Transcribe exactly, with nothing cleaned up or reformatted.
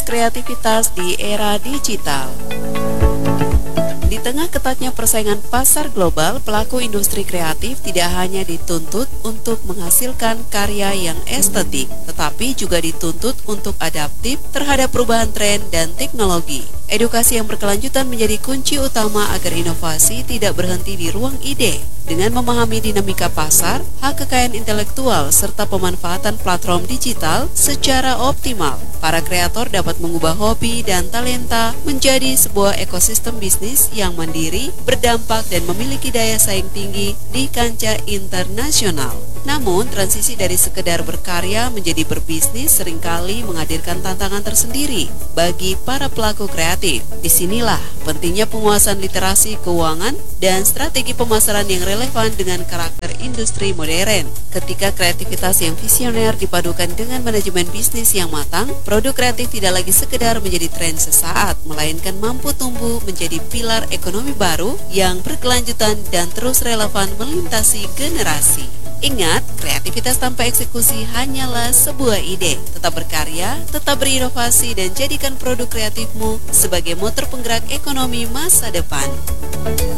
kreativitas di era digital. Di tengah ketatnya persaingan pasar global, pelaku industri kreatif tidak hanya dituntut untuk menghasilkan karya yang estetik, tetapi juga dituntut untuk adaptif terhadap perubahan tren dan teknologi. Edukasi yang berkelanjutan menjadi kunci utama agar inovasi tidak berhenti di ruang ide. Dengan memahami dinamika pasar, hak kekayaan intelektual, serta pemanfaatan platform digital secara optimal, para kreator dapat mengubah hobi dan talenta menjadi sebuah ekosistem bisnis yang mandiri, berdampak, dan memiliki daya saing tinggi di kancah internasional. Namun, transisi dari sekedar berkarya menjadi berbisnis seringkali menghadirkan tantangan tersendiri bagi para pelaku kreatif. Disinilah pentingnya penguasaan literasi keuangan dan strategi pemasaran yang relevan dengan karakter industri modern. Ketika kreativitas yang visioner dipadukan dengan manajemen bisnis yang matang, produk kreatif tidak lagi sekedar menjadi tren sesaat, melainkan mampu tumbuh menjadi pilar ekonomi baru yang berkelanjutan dan terus relevan melintasi generasi. Ingat, kreativitas tanpa eksekusi hanyalah sebuah ide. Tetap berkarya, tetap berinovasi, dan jadikan produk kreatifmu sebagai motor penggerak ekonomi masa depan.